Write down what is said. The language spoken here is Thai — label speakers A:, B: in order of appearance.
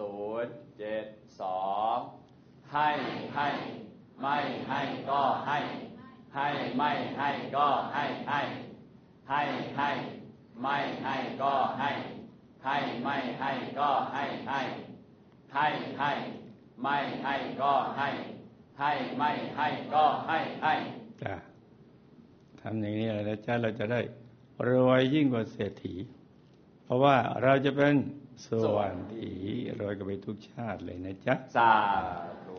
A: 072ให้ไม่ให้ก็ให้ไม่ให้ก็ให้ไม่ให้ก็ให้ไม่ให้ก็ให้ไม่ให้ก็ให้ไม่ให้ก็ให้
B: จ้ะทำอย่างนี้แล้วจ้ะเราจะได้รวยยิ่งกว่าเศรษฐีเพราะว่าเราจะเป็นสวรรค์รวยกันไปทุกชาติเลยนะจ๊ะ
A: สาธุ